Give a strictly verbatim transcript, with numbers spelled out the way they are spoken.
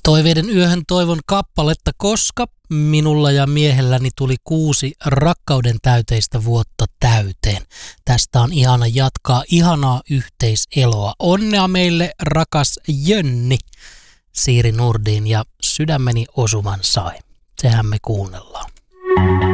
Toiveiden yöhön toivon kappaletta, koska minulla ja miehelläni tuli kuusi rakkauden täyteistä vuotta täyteen. Tästä on ihana jatkaa ihanaa yhteiseloa. Onnea meille, rakas Jönni, Siiri Nurdin, ja Sydämeni osuman sai. Sehän me kuunnellaan.